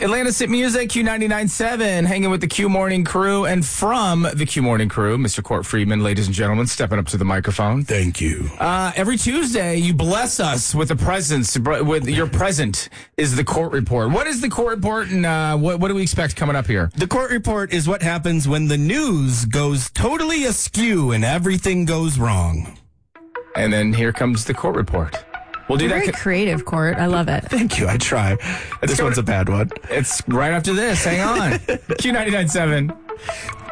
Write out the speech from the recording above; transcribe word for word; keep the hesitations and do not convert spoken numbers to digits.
Atlanta's Hit Music, Q ninety-nine point seven, hanging with the Q Morning Crew. And from the Q Morning Crew, Mister Court Friedman, ladies and gentlemen, stepping up to the microphone. Thank you. Uh, every Tuesday, you bless us with a presence. With your present is the Court Report. What is the Court Report, and uh, what, what do we expect coming up here? The Court Report is what happens when the news goes totally askew and everything goes wrong. And then here comes the Court Report. We'll do You're that. very creative, Court. I love it. Thank you. I try. This one's a bad one. It's right after this. Hang on. Q ninety-nine point seven.